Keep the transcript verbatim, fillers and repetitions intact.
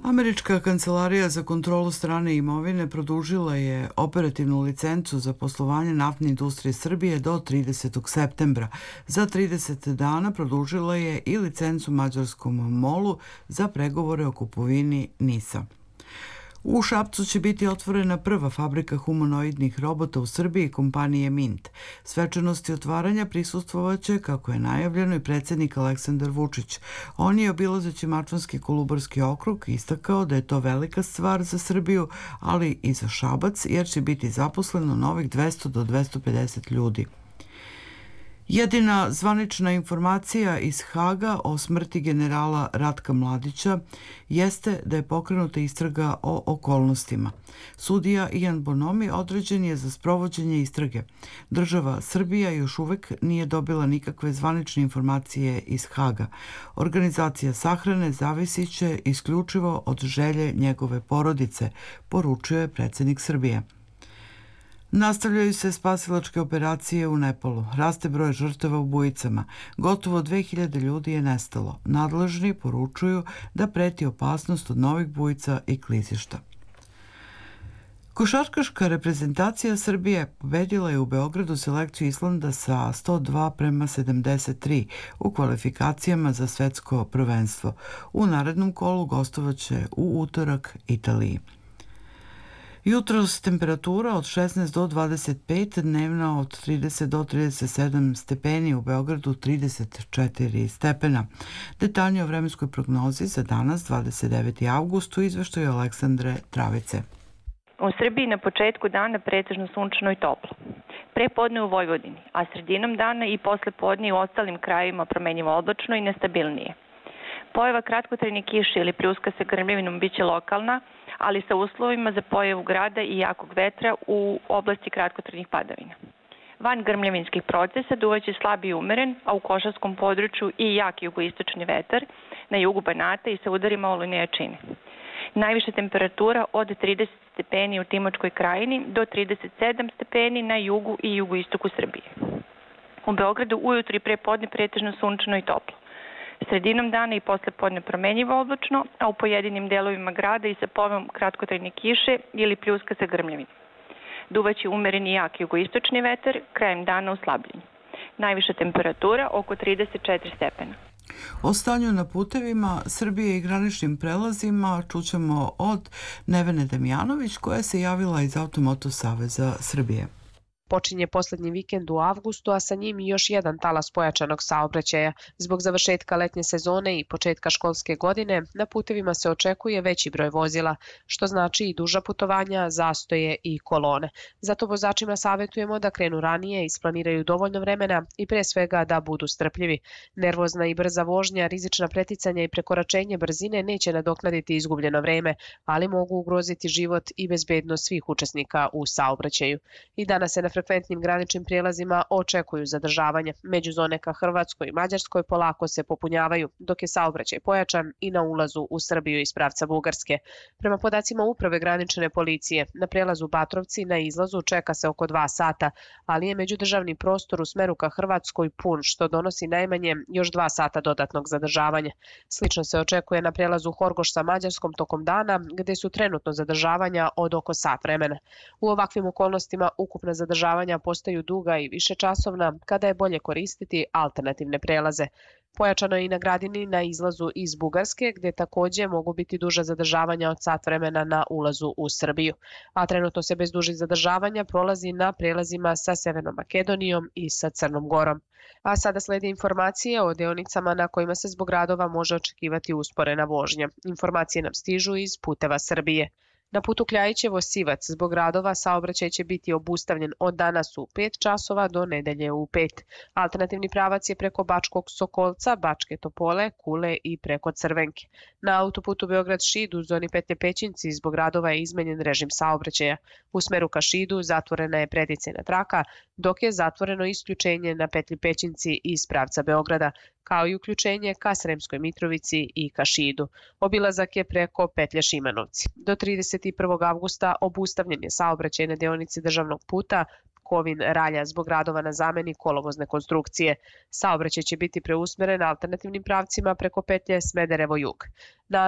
Američka kancelarija za kontrolu strane imovine produžila je operativnu licencu za poslovanje naftne industrije Srbije do tridesetog septembra. Za trideset dana produžila je i licencu mađarskom molu za pregovore o kupovini NIS-a. U Šapcu će biti otvorena prva fabrika humanoidnih robota u Srbiji kompanije Mint. Svečanosti otvaranja prisustvovaće, kako je najavljeno, i predsjednik Aleksandar Vučić. On je, obilazeći Mačvanski i Kolubarski okrug, istakao da je to velika stvar za Srbiju, ali i za Šabac, jer će biti zaposleno novih dvesta do dvesta pedeset ljudi. Jedina zvanična informacija iz Haga o smrti generala Ratka Mladića jeste da je pokrenuta istraga o okolnostima. Sudija Ian Bonomi određen je za sprovođenje istrage. Država Srbija još uvek nije dobila nikakve zvanične informacije iz Haga. Organizacija sahrane zavisit će isključivo od želje njegove porodice, poručuje predsjednik Srbije. Nastavljaju se spasilačke operacije u Nepalu. Raste broj žrtava u bujicama. Gotovo dve hiljade ljudi je nestalo. Nadležni poručuju da preti opasnost od novih bujica i klizišta. Košarkaška reprezentacija Srbije pobedila je u Beogradu selekciju Islanda sa sto dva prema sedamdeset tri u kvalifikacijama za svetsko prvenstvo. U narednom kolu gostovaće u utorak Italiji. Jutros temperatura od šesnaest do dvadeset pet, dnevna od trideset do trideset sedam stepeni, u Beogradu trideset četiri stepena. Detaljnije o vremenskoj prognozi za danas, dvadeset deveti avgust, u izveštaju Aleksandre Travice. U Srbiji na početku dana pretežno sunčano i toplo. Pre podne u Vojvodini, a sredinom dana i posle podne u ostalim krajevima promenjivo oblačno i nestabilnije. Pojava kratkotrajne kiše ili pljuska sa grmljavinom biće lokalna, ali sa uslovima za pojavu grada i jakog vetra u oblasti kratkotrajnih padavina. Van grmljavinskih procesa duvaće slab i umeren, a u košarskom području i jak jugoistočni vetar, na jugu Banata i sa udarima olujne jačine. Najviša temperatura od trideset stepeni u Timočkoj krajini do trideset sedam stepeni na jugu i jugoistoku Srbije. U Beogradu ujutru i pre podne pretežno sunčano i toplo. Sredinom dana i posle podne promenjivo oblačno, a u pojedinim delovima grada i sa pojavom kratkotrajne kiše ili pljuska sa grmljavinom. Duvaće umereni jak jugoistočni vetar, krajem dana uslabljenje. Najviša temperatura oko trideset četiri stepena. O stanju na putevima Srbije i graničnim prelazima čućemo od Nevene Damjanović, koja se javila iz Automoto saveza Srbije. Počinje poslednji vikend u avgustu, a sa njim i još jedan talas pojačanog saobraćaja. Zbog završetka letnje sezone i početka školske godine, na putevima se očekuje veći broj vozila, što znači i duža putovanja, zastoje i kolone. Zato vozačima savjetujemo da krenu ranije, isplaniraju dovoljno vremena i pre svega da budu strpljivi. Nervozna i brza vožnja, rizična preticanja i prekoračenje brzine neće nadoknaditi izgubljeno vreme, ali mogu ugroziti život i bezbednost svih učesnika u saobraćaju. I danas se na frekventnim graničnim prijelazima očekuju zadržavanje. Međuzone ka Hrvatskoj i Mađarskoj polako se popunjavaju, dok je saobraćaj pojačan i na ulazu u Srbiju iz pravca Bugarske. Prema podacima Uprave granične policije, na prelazu Batrovci na izlazu čeka se oko dva sata, ali je međudržavni prostor u smeru ka Hrvatskoj pun, što donosi najmanje još dva sata dodatnog zadržavanja. Slično se očekuje na prelazu Horgoš sa Mađarskom tokom dana, gde su trenutno zadržavanja od oko sat vremena. U ovakvim okolnostima ukupna zadržavanja postaju duga i višečasovna, kada je bolje koristiti alternativne prelaze. Pojačano je i na Gradini na izlazu iz Bugarske, gde takođe mogu biti duža zadržavanja od sat vremena na ulazu u Srbiju. A trenutno se bez dužih zadržavanja prolazi na prelazima sa Severnom Makedonijom i sa Crnom Gorom. A sada slede informacije o deonicama na kojima se zbog radova može očekivati usporena vožnja. Informacije nam stižu iz Puteva Srbije. Na putu Kljajićevo-Sivac zbog radova saobraćaj će biti obustavljen od danas u pet časova do nedelje u pet. Alternativni pravac je preko Bačkog Sokolca, Bačke Topole, Kule i preko Crvenke. Na autoputu Beograd-Šid u zoni petlje Pećinci zbog radova je izmenjen režim saobraćaja. U smeru ka Šidu zatvorena je predicejna traka, dok je zatvoreno isključenje na petlji Pećinci iz pravca Beograda, kao i uključenje ka Sremskoj Mitrovici i ka Šidu. Obilazak je preko petlje Šimanovci. Do trideset prvog avgusta obustavljen je saobraćaj na deonici državnog puta Kovin-Ralja zbog radova na zameni kolovozne konstrukcije. Saobraćaj će biti preusmeren alternativnim pravcima preko petlje Smederevo-Jug. Na